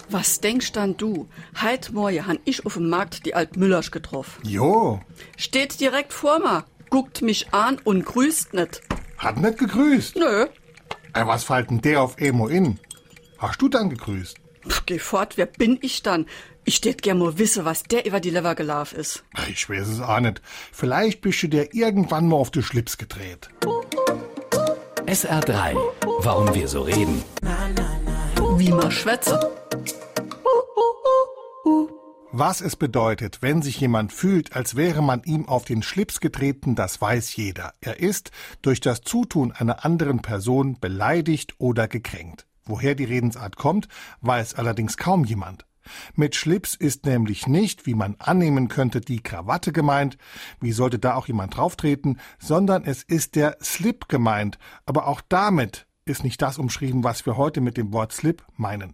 Was denkst dann du? Heit morgen han ich auf dem Markt die Alt Müllersch getroffen. Jo, Steht direkt vor mir, guckt mich an und grüßt net. hat nicht gegrüßt. Nö. Was fällt denn der auf Emo in? Hast du dann gegrüßt? Geh fort, wer bin ich dann? Ich tät gern mal wissen, was der über die Lever gelaufen ist. Ich weiß es auch nicht. Vielleicht bist du dir irgendwann mal auf den Schlips gedreht. SR3. Warum wir so reden. Wie man schwätze. Was es bedeutet, wenn sich jemand fühlt, als wäre man ihm auf den Schlips getreten, das weiß jeder. Er ist durch das Zutun einer anderen Person beleidigt oder gekränkt. Woher die Redensart kommt, weiß allerdings kaum jemand. Mit Schlips ist nämlich nicht, wie man annehmen könnte, die Krawatte gemeint, wie sollte da auch jemand drauftreten, sondern es ist der Slip gemeint. Aber auch damit ist nicht das umschrieben, was wir heute mit dem Wort Slip meinen.